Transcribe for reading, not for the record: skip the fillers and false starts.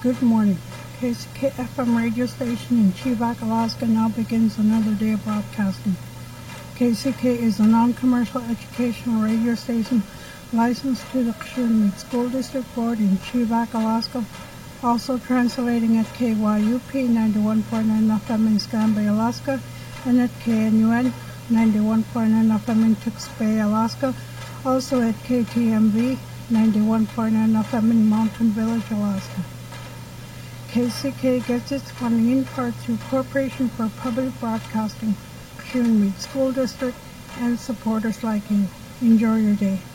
Good morning. KCK FM radio station in Chevak, Alaska now begins another day of broadcasting. KCK is a non-commercial educational radio station licensed to the Kshunimit School District Board in Chevak, Alaska, also translating at KYUP 91.9 FM in Scanby, Alaska, and at KNUN 91.9 FM in Tewksbury, Alaska, also at KTMV 91.9 FM in Mountain Village, Alaska. KCK gets its funding in part through Corporation for Public Broadcasting, Kshunimit School District, and supporters like you. Enjoy your day.